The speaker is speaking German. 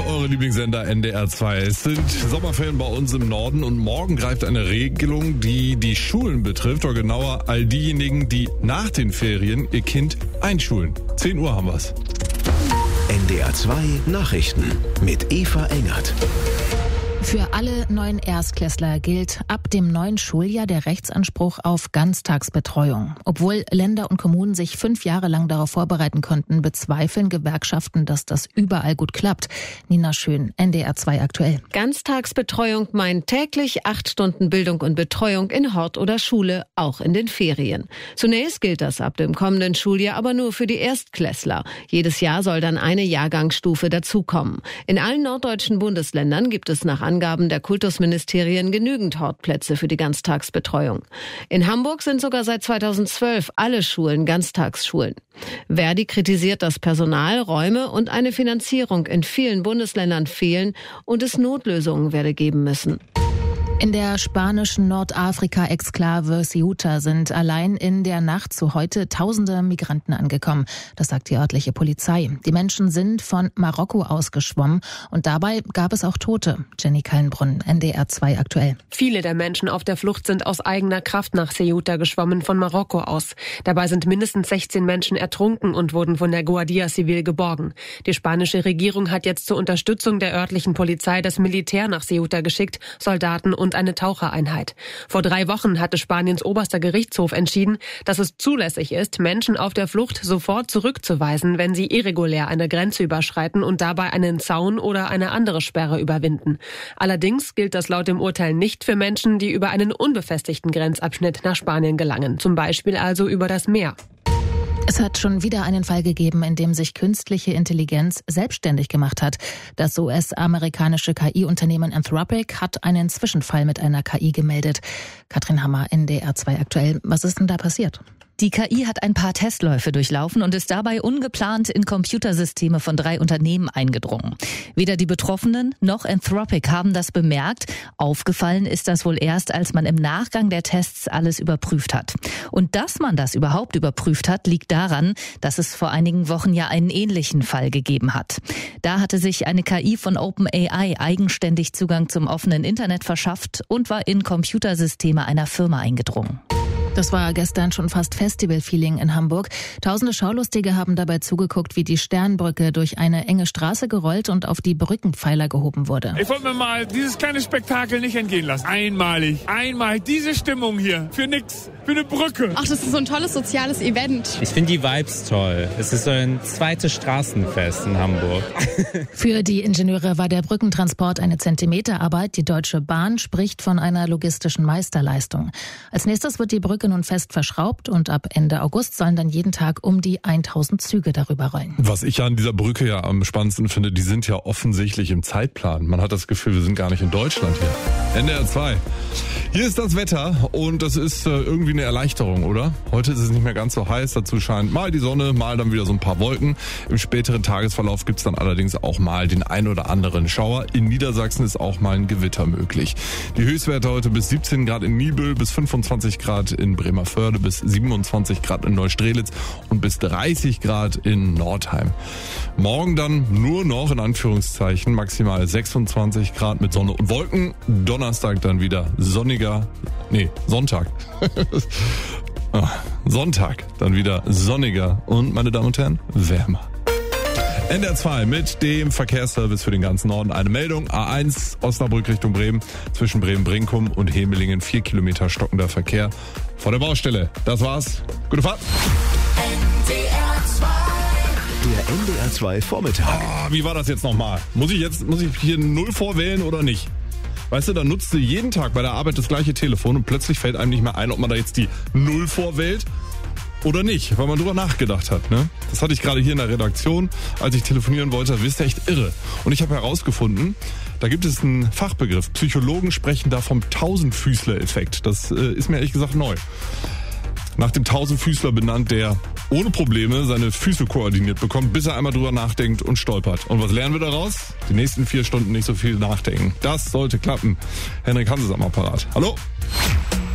eure Lieblingssender NDR 2. Es sind Sommerferien bei uns im Norden und morgen greift eine Regelung, die die Schulen betrifft, oder genauer all diejenigen, die nach den Ferien ihr Kind einschulen. 10 Uhr haben wir's. NDR 2 Nachrichten mit Eva Engert. Für alle neuen Erstklässler gilt ab dem neuen Schuljahr der Rechtsanspruch auf Ganztagsbetreuung. Obwohl Länder und Kommunen sich 5 Jahre lang darauf vorbereiten konnten, bezweifeln Gewerkschaften, dass das überall gut klappt. Nina Schön, NDR 2 aktuell. Ganztagsbetreuung meint täglich 8 Stunden Bildung und Betreuung in Hort oder Schule, auch in den Ferien. Zunächst gilt das ab dem kommenden Schuljahr aber nur für die Erstklässler. Jedes Jahr soll dann eine Jahrgangsstufe dazukommen. In allen norddeutschen Bundesländern gibt es nach Angaben der Kultusministerien genügend Hortplätze für die Ganztagsbetreuung. In Hamburg sind sogar seit 2012 alle Schulen Ganztagsschulen. Verdi kritisiert, dass Personal, Räume und eine Finanzierung in vielen Bundesländern fehlen und es Notlösungen werde geben müssen. In der spanischen Nordafrika-Exklave Ceuta sind allein in der Nacht zu heute Tausende Migranten angekommen. Das sagt die örtliche Polizei. Die Menschen sind von Marokko ausgeschwommen und dabei gab es auch Tote. Jenny Kallenbrunn, NDR 2 aktuell. Viele der Menschen auf der Flucht sind aus eigener Kraft nach Ceuta geschwommen von Marokko aus. Dabei sind mindestens 16 Menschen ertrunken und wurden von der Guardia Civil geborgen. Die spanische Regierung hat jetzt zur Unterstützung der örtlichen Polizei das Militär nach Ceuta geschickt, Soldaten und eine Tauchereinheit. Vor 3 Wochen hatte Spaniens oberster Gerichtshof entschieden, dass es zulässig ist, Menschen auf der Flucht sofort zurückzuweisen, wenn sie irregulär eine Grenze überschreiten und dabei einen Zaun oder eine andere Sperre überwinden. Allerdings gilt das laut dem Urteil nicht für Menschen, die über einen unbefestigten Grenzabschnitt nach Spanien gelangen, zum Beispiel also über das Meer. Es hat schon wieder einen Fall gegeben, in dem sich künstliche Intelligenz selbstständig gemacht hat. Das US-amerikanische KI-Unternehmen Anthropic hat einen Zwischenfall mit einer KI gemeldet. Katrin Hammer, NDR 2 aktuell. Was ist denn da passiert? Die KI hat ein paar Testläufe durchlaufen und ist dabei ungeplant in Computersysteme von 3 Unternehmen eingedrungen. Weder die Betroffenen noch Anthropic haben das bemerkt. Aufgefallen ist das wohl erst, als man im Nachgang der Tests alles überprüft hat. Und dass man das überhaupt überprüft hat, liegt daran, dass es vor einigen Wochen ja einen ähnlichen Fall gegeben hat. Da hatte sich eine KI von OpenAI eigenständig Zugang zum offenen Internet verschafft und war in Computersysteme einer Firma eingedrungen. Das war gestern schon fast Festival-Feeling in Hamburg. Tausende Schaulustige haben dabei zugeguckt, wie die Sternbrücke durch eine enge Straße gerollt und auf die Brückenpfeiler gehoben wurde. Ich wollte mir mal dieses kleine Spektakel nicht entgehen lassen. Einmal diese Stimmung hier. Für nix. Für eine Brücke. Ach, das ist so ein tolles soziales Event. Ich finde die Vibes toll. Es ist so ein zweites Straßenfest in Hamburg. Für die Ingenieure war der Brückentransport eine Zentimeterarbeit. Die Deutsche Bahn spricht von einer logistischen Meisterleistung. Als nächstes wird die Brücke nun fest verschraubt und ab Ende August sollen dann jeden Tag um die 1000 Züge darüber rollen. Was ich an dieser Brücke ja am spannendsten finde, die sind ja offensichtlich im Zeitplan. Man hat das Gefühl, wir sind gar nicht in Deutschland hier. NDR 2. Hier ist das Wetter und das ist irgendwie eine Erleichterung, oder? Heute ist es nicht mehr ganz so heiß, dazu scheint mal die Sonne, mal dann wieder so ein paar Wolken. Im späteren Tagesverlauf gibt's dann allerdings auch mal den ein oder anderen Schauer. In Niedersachsen ist auch mal ein Gewitter möglich. Die Höchstwerte heute bis 17 Grad in Nibel, bis 25 Grad in Bremervörde, bis 27 Grad in Neustrelitz und bis 30 Grad in Nordheim. Morgen dann nur noch in Anführungszeichen maximal 26 Grad mit Sonne und Wolken. Donnerstag dann wieder Sonntag. Sonntag dann wieder sonniger und, meine Damen und Herren, wärmer. NDR 2 mit dem Verkehrsservice für den ganzen Norden. Eine Meldung: A1 Osnabrück Richtung Bremen, zwischen Bremen-Brinkum und Hemelingen 4 Kilometer stockender Verkehr vor der Baustelle. Das war's. Gute Fahrt. Der NDR 2 Vormittag. Wie war das jetzt nochmal? Muss ich hier 0 vorwählen oder nicht? Weißt du, dann nutzt du jeden Tag bei der Arbeit das gleiche Telefon und plötzlich fällt einem nicht mehr ein, ob man da jetzt die 0 vorwählt oder nicht, weil man drüber nachgedacht hat. Ne? Das hatte ich gerade hier in der Redaktion, als ich telefonieren wollte. Wisst ihr, echt irre. Und ich habe herausgefunden, da gibt es einen Fachbegriff. Psychologen sprechen da vom Tausendfüßler-Effekt. Das ist mir ehrlich gesagt neu. Nach dem Tausendfüßler benannt, der ohne Probleme seine Füße koordiniert bekommt, bis er einmal drüber nachdenkt und stolpert. Und was lernen wir daraus? Die nächsten 4 Stunden nicht so viel nachdenken. Das sollte klappen. Henrik Hanses am Apparat. Hallo?